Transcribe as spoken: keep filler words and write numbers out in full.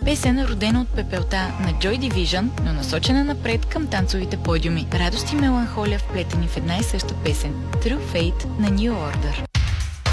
Песен, родена от пепелта на Joy Division, но насочена напред към танцовите подиуми. Радост и меланхолия, вплетени в една и съща песен. True Fate на New Order.